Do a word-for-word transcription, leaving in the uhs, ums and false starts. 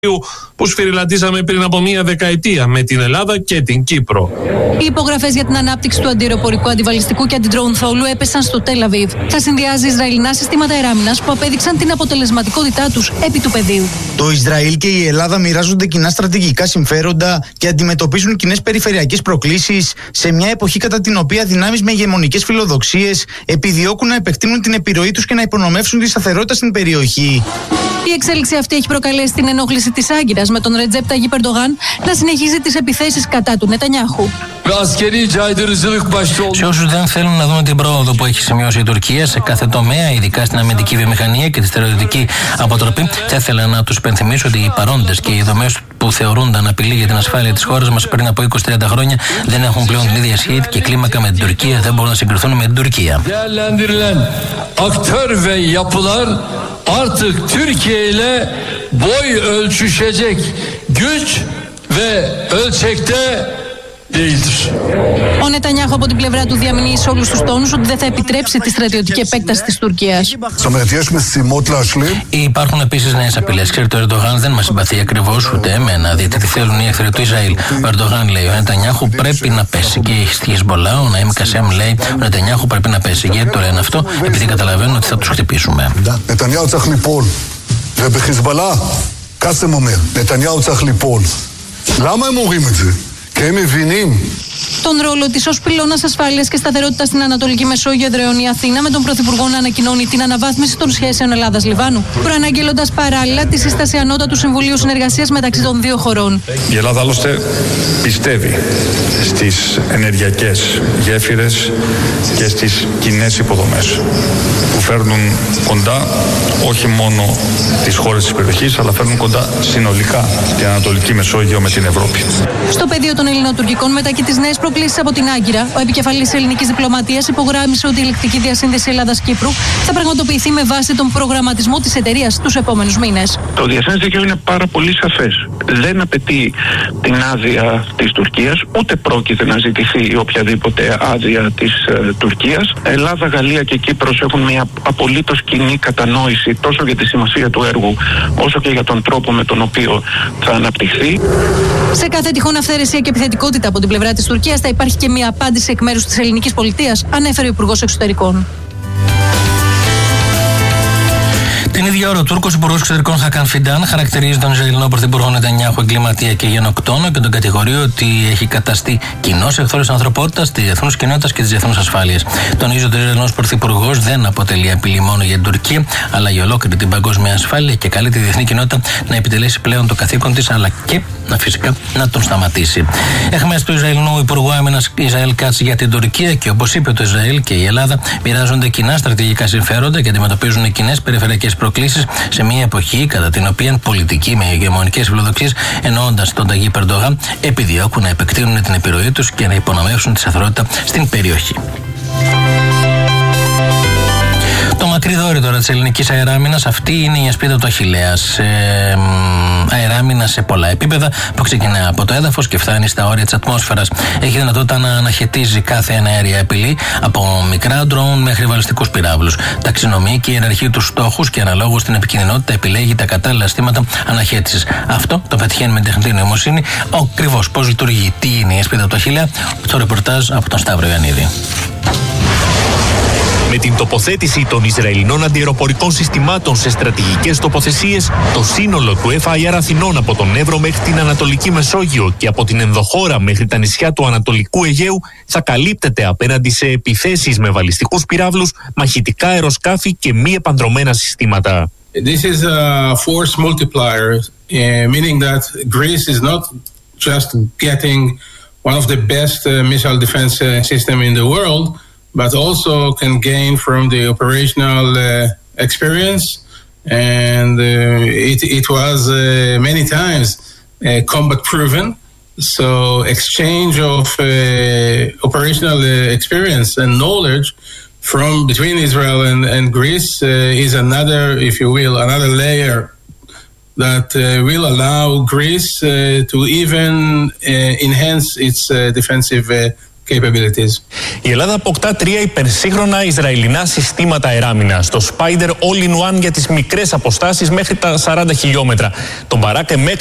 που σφυριλατήσαμε πριν από μία δεκαετία με την Ελλάδα και την Κύπρο. Οι υπογραφές για την ανάπτυξη του αντιαεροπορικού, αντιβαλιστικού και αντιντρόουν θόλου έπεσαν στο Τελ Αβίβ. Θα συνδυάζει Ισραηλινά συστήματα αεράμινας που απέδειξαν την αποτελεσματικότητά τους επί του πεδίου. Το Ισραήλ και η Ελλάδα μοιράζονται κοινά στρατηγικά συμφέροντα και αντιμετωπίζουν κοινές περιφερειακές προκλήσεις σε μια εποχή κατά την οποία δυνάμεις με ηγεμονικές φιλοδοξίες επιδιώκουν να επεκτείνουν την επιρροή τους και να υπονομεύσουν τη σταθερότητα στην περιοχή. Η εξέλιξη αυτή έχει προκαλέσει την ενόχληση της Άγκυρας με τον Ρετζέπ Ταγιπ Ερντογάν να συνεχίζει τις επιθέσεις κατά του Νετανιάχου. Σε όσους δεν θέλουν να δουν την πρόοδο που έχει σημειώσει η Τουρκία σε κάθε τομέα, ειδικά στην αμυντική βιομηχανία και τη στρατιωτική αποτροπή, θα ήθελα να τους πενθυμίσω ότι οι παρόντες και οι δομές που θεωρούνταν απειλή για την ασφάλεια της χώρας μας πριν από είκοσι με τριάντα χρόνια δεν έχουν πλέον την ίδια σχέση και κλίμακα με την Τουρκία, δεν μπορούν να συγκριθούν με την Τουρκία. Artık Türkiye ile boy ölçüşecek güç ve ölçekte değildir. Ο Νετανιάχου από την πλευρά του διαμηνύει σε όλους τους τόνους ότι δεν θα επιτρέψει τη στρατιωτική επέκταση της Τουρκίας. Υπάρχουν επίσης νέες απειλές. Ξέρετε, ο Ερντογάν δεν μας συμπαθεί ακριβώς ούτε εμένα, διότι τι θέλουν οι εχθροί του Ισραήλ. Ο Ερντογάν λέει: ο Νετανιάχου πρέπει να πέσει. Και η Χεσμπολά, ο Ναήμ Κασέμ λέει: ο Νετανιάχου πρέπει να πέσει. Γιατί το λένε αυτό? Επειδή καταλαβαίνουν ότι θα τους χτυπήσουμε. Νετανιάχου צריך ליפול. ובחיזבאללה, קאסם אומר, נתניהו צריך ליפול. למה הם אומרים את זה? כי הם מבינים. Τον ρόλο της ως πυλώνας ασφάλειας και σταθερότητας στην Ανατολική Μεσόγειο εδραιώνει η Αθήνα, με τον Πρωθυπουργό να ανακοινώνει την αναβάθμιση των σχέσεων Ελλάδας-Λιβάνου, προαναγγέλλοντας παράλληλα τη σύσταση Ανώτατου Συμβουλίου Συνεργασίας μεταξύ των δύο χωρών. Η Ελλάδα άλλωστε πιστεύει στις ενεργειακές γέφυρες και στις κοινές υποδομές που φέρνουν κοντά όχι μόνο τις χώρες της περιοχής, αλλά φέρνουν κοντά συνολικά την Ανατολική Μεσόγειο με την Ευρώπη. Στο πεδίο των ελληνοτουρκικών, μετά και τις νέες προκλήσεις από την Άγκυρα, ο επικεφαλής ελληνικής διπλωματίας υπογράμμισε ότι η ηλεκτρική διασύνδεση Ελλάδας-Κύπρου θα πραγματοποιηθεί με βάση τον προγραμματισμό της εταιρείας τους επόμενους μήνες. Το διεθνές δίκαιο είναι πάρα πολύ σαφές. Δεν απαιτεί την άδεια της Τουρκίας, ούτε πρόκειται να ζητηθεί οποιαδήποτε άδεια της ε, Τουρκίας. Ελλάδα, Γαλλία και Κύπρος έχουν μια απολύτως κοινή κατανόηση τόσο για τη σημασία του έργου, όσο και για τον τρόπο με τον οποίο θα αναπτυχθεί. Σε κάθε τυχόν αυθαιρεσία και επιθετικότητα από την πλευρά της Τουρκίας θα υπάρχει και μια απάντηση εκ μέρους της ελληνικής πολιτείας, ανέφερε ο Υπουργός Εξωτερικών. Την ίδια ώρα, ο Τούρκος Υπουργός Εξωτερικών Χακάν Φιντάν χαρακτηρίζει τον Ισραηλινό Πρωθυπουργό Νετανιάχου εγκληματία και γενοκτόνο και τον κατηγορεί ότι έχει καταστεί κοινός εχθρός της ανθρωπότητας, της διεθνούς κοινότητας και της διεθνούς ασφάλειας. Τονίζει ότι ο Ισραηλινός Πρωθυπουργός δεν αποτελεί απειλή μόνο για την Τουρκία, αλλά για ολόκληρη την παγκόσμια ασφάλεια και καλεί τη διεθνή κοινότητα να επιτελέσει πλέον το καθήκον της, αλλά και να φυσικά να τον σταματήσει. Εχμές του Ισραηλινού Υπουργού Άμυνας Ισραήλ Κάτς για την Τουρκία και όπως είπε το Ισραήλ και η Ελλάδα μοιράζονται κοινά στρατηγικά συμφέροντα και αντιμετωπίζουν κοινές περιφερειακές προκλήσεις σε μια εποχή κατά την οποία πολιτικοί με ηγεμονικές φιλοδοξίες, εννοώντας τον Ταγιπ Ερντογάν, επιδιώκουν να επεκτείνουν την επιρροή τους και να υπονομεύσουν τη σταθερότητα στην περιοχή. Το μακρύ δόρυ τώρα της ελληνικής αεράμινας, αυτή είναι η ασπίδα του Αχιλλέας. Ε, αεράμινα σε πολλά επίπεδα που ξεκινά από το έδαφος και φτάνει στα όρια της ατμόσφαιρας. Έχει δυνατότητα να αναχαιτίζει κάθε αέρια απειλή, από μικρά ντρόουν μέχρι βαλιστικούς πυράβλους. Ταξινομεί και ιεραρχεί τους στόχους και αναλόγως στην επικινδυνότητα επιλέγει τα κατάλληλα αισθήματα αναχαίτησης. Αυτό το πετυχαίνει με την τεχνητή νοημοσύνη. Ακριβώς πώς λειτουργεί, τι είναι η ασπίδα του Αχιλλέα, το ρεπορτάζ από τον Σταύρο Ιωαννίδη. Με την τοποθέτηση των Ισραηλινών αντιαεροπορικών συστημάτων σε στρατηγικές τοποθεσίες, το σύνολο του εφ άι αρ Αθηνών από τον Εύρο μέχρι την Ανατολική Μεσόγειο και από την ενδοχώρα μέχρι τα νησιά του Ανατολικού Αιγαίου θα καλύπτεται απέναντι σε επιθέσεις με βαλιστικούς πυράβλους, μαχητικά αεροσκάφη και μη επανδρωμένα συστήματα. This is a force multiplier, uh, meaning that Greece is not just getting one of the best uh, missile defense uh, system in the world, but also can gain from the operational uh, experience, and uh, it, it was uh, many times uh, combat proven. So exchange of uh, operational uh, experience and knowledge from between Israel and, and Greece uh, is another, if you will, another layer that uh, will allow Greece uh, to even uh, enhance its uh, defensive uh, capabilities. Η Ελλάδα αποκτά τρία υπερσύγχρονα Ισραηλινά συστήματα αεράμινας. Το Spider All-in-One για τις μικρές αποστάσεις μέχρι τα σαράντα χιλιόμετρα. Το Barak